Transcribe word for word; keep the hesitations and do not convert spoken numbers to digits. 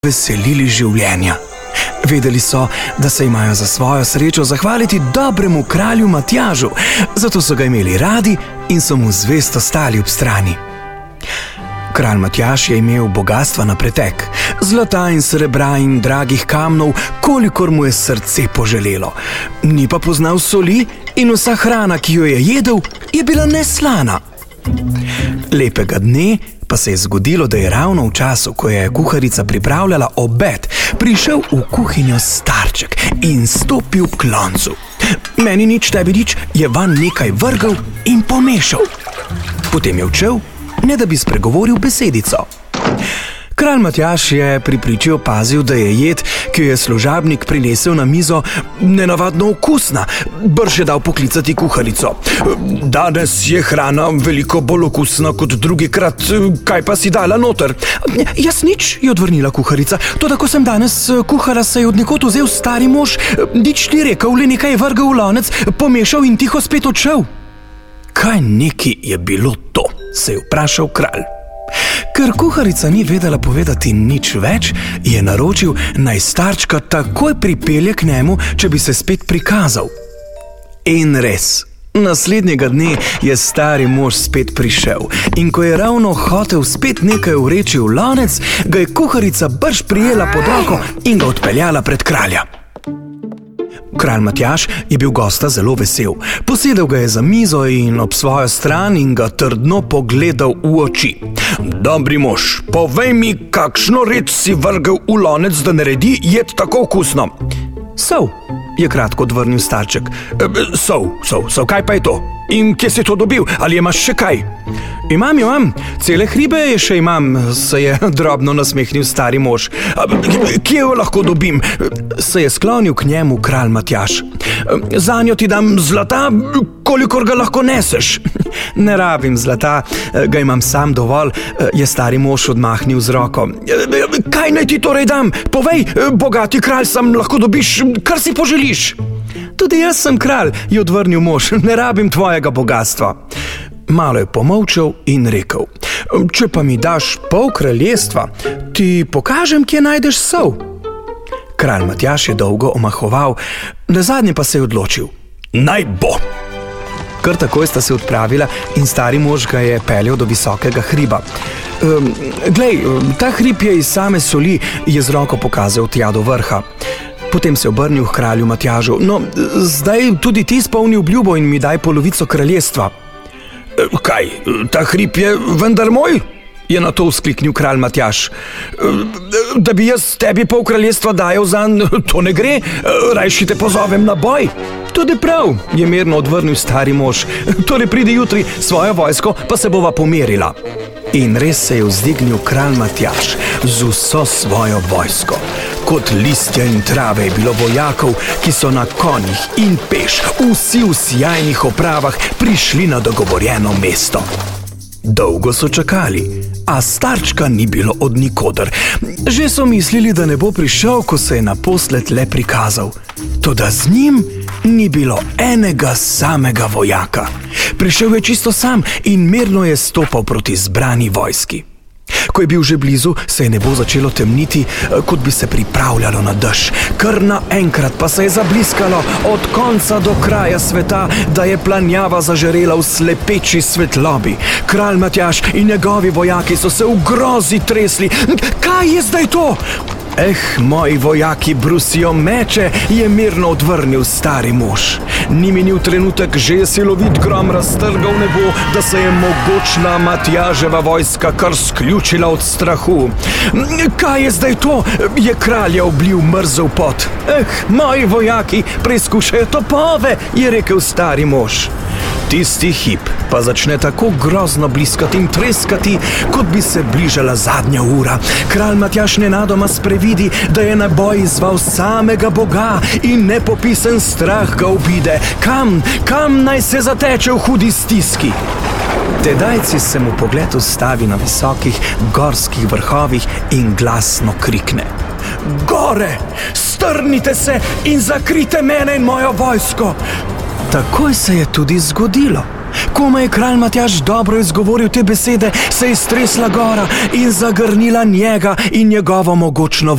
veselili življenja. Vedeli so, da se imajo za svojo srečo zahvaliti dobremu kralju Matjažu, zato so ga imeli radi in so mu zvesto stali ob strani. Kralj Matjaž je imel bogastva na pretek, zlata in srebra in dragih kamnov, kolikor mu je srce poželelo. Ni pa poznal soli in vsa hrana, ki jo je jedel, je bila neslana. Lepega dne pa se je zgodilo, da je ravno v času, ko je kuharica pripravljala obed, prišel v kuhinjo starček in stopil k loncu. Meni nič, tebi nič, je van nekaj vrgel in pomešal. Potem je odšel, ne da bi spregovoril besedico. Kralj Matjaž je pri priči opazil, da je jed, ki jo je služabnik prinesel na mizo, nenavadno okusna, brž je dal poklicati kuharico. Danes je hrana veliko bolj okusna kot drugikrat, kaj pa si dala noter? Jaz nič, je odvrnila kuharica, toda ko sem danes kuhala, se je od nekod vzel stari mož, nič ni rekel, le nekaj je vrgel v lonec, pomešal in tiho spet odšel. Kaj neki je bilo to, se je vprašal kralj. Ker kuharica ni vedela povedati nič več, je naročil, naj starčka takoj pripelje k njemu, če bi se spet prikazal. In res, naslednjega dne je stari mož spet prišel in ko je ravno hotel spet nekaj vreči v lonec, ga je kuharica brž prijela pod roko in ga odpeljala pred kralja. Kralj Matjaž je bil gosta zelo vesel. Posedel ga je za mizo in ob svojo stran in ga trdno pogledal v oči. Dobri mož, povej mi, kakšno reč si vrgel v lonec, da naredi jed tako okusno? Sol, je kratko odvrnil starček. Sol, sol, sol, kaj pa je to? In kje si to dobil? Ali imaš še kaj? Imam, imam, cele hribe je še imam, se je drobno nasmehnil stari mož. Kje jo lahko dobim? Se je sklonil k njemu kralj Matjaž. Zanjo ti dam zlata, kolikor ga lahko neseš. Ne rabim zlata, ga imam sam dovolj, je stari mož odmahnil z roko. Kaj naj ti torej dam? Povej, bogati kralj sem, lahko dobiš, kar si poželiš. Tudi jaz sem kralj, je odvrnil mož, ne rabim tvojega bogastva. Malo je pomolčal in rekel, če pa mi daš pol kraljestva, ti pokažem, kje najdeš sol. Kralj Matjaž je dolgo omahoval, nazadnje pa se je odločil. Naj bo! Kar takoj sta se odpravila in stari mož ga je peljal do visokega hriba. Um, glej, ta hrib je iz same soli, je z roko pokazal tja do vrha. Potem se je obrnil k kralju Matjažu. No, zdaj tudi ti izpolni obljubo in mi daj polovico kraljestva. Kaj, ta hrib je vendar moj? Je na to vzkliknil kralj Matjaž. Da bi jaz tebi pol kraljestva dajal zanj, to ne gre, rajši te pozovem na boj. Tudi prav, je mirno odvrnil stari mož. Torej pridi jutri svojo vojsko, pa se bova pomerila. In res se je vzdignil kralj Matjaž z vso svojo vojsko. Kot listja in trave je bilo vojakov, ki so na konjih in peš, vsi v sijajnih opravah prišli na dogovorjeno mesto. Dolgo so čakali, a starčka ni bilo od nikoder. Že so mislili, da ne bo prišel, ko se je naposled le prikazal. Toda z njim ni bilo enega samega vojaka. Prišel je čisto sam in mirno je stopal proti zbrani vojski. Ko je bil že blizu, se je nebo začelo temniti, kot bi se pripravljalo na dež. Kar naenkrat pa se je zabliskalo od konca do kraja sveta, da je planjava zažarela v slepeči svetlobi. Kralj Matjaž in njegovi vojaki so se v grozi tresli. Kaj je zdaj to? Eh, moji vojaki brusijo meče, je mirno odvrnil stari mož. Ni minil trenutek, že je silovit grom raztrgal nebo, da se je mogočna Matjaževa vojska kar sključila od strahu. Kaj je zdaj to? Je kralja oblil mrzel pot. Eh, moji vojaki preizkušajo topove, je rekel stari mož. Tisti hip pa začne tako grozno bliskati in treskati, kot bi se bližala zadnja ura. Kralj Matjaž nenadoma sprevidi, da je na boj izval samega Boga in nepopisen strah ga obide. Kam, kam naj se zateče v hudi stiski? Tedajci se mu pogled ustavi na visokih gorskih vrhovih in glasno krikne. Gore, strnite se in zakrite mene in mojo vojsko! Takoj se je tudi zgodilo. Komaj je kralj Matjaž dobro izgovoril te besede, se je stresla gora in zagrnila njega in njegovo mogočno